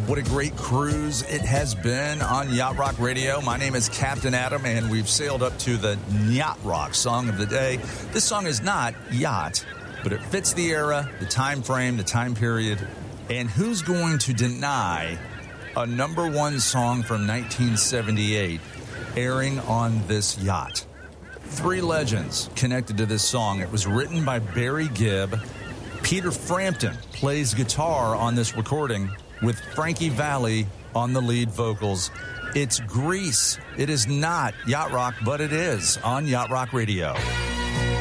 What a great cruise it has been on Yacht Rock Radio. My name is Captain Adam, and we've sailed up to the Yacht Rock song of the day. This song is not yacht, but it fits the era, the time frame, the time period. And who's going to deny a number one song from 1978 airing on this yacht? Three legends connected to this song. It was written by Barry Gibb. Peter Frampton plays guitar on this recording with Frankie Valli on the lead vocals. It's Grease. It is not Yacht Rock, but it is on Yacht Rock Radio.